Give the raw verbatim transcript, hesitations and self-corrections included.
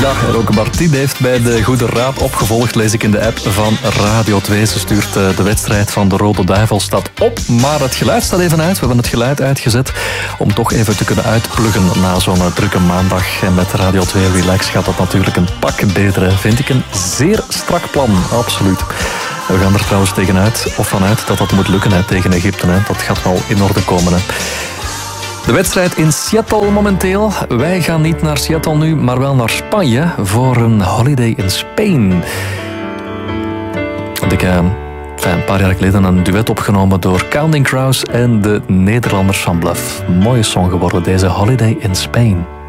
Ja, en ook Martien heeft bij de Goede Raad opgevolgd, lees ik in de app van Radio twee. Ze stuurt de wedstrijd van de Rode Duivel staat op, maar het geluid staat even uit. We hebben het geluid uitgezet om toch even te kunnen uitpluggen na zo'n drukke maandag. En met Radio twee Relax gaat dat natuurlijk een pak beter. Vind ik een zeer strak plan, absoluut. We gaan er trouwens tegenuit, of vanuit, dat dat moet lukken hè, tegen Egypte. Hè. Dat gaat wel in orde komen. Hè. De wedstrijd in Seattle momenteel. Wij gaan niet naar Seattle nu, maar wel naar Spanje voor een holiday in Spain. Want ik heb een paar jaar geleden een duet opgenomen door Counting Crows en de Nederlanders van Bluff. Mooie song geworden, deze Holiday in Spain.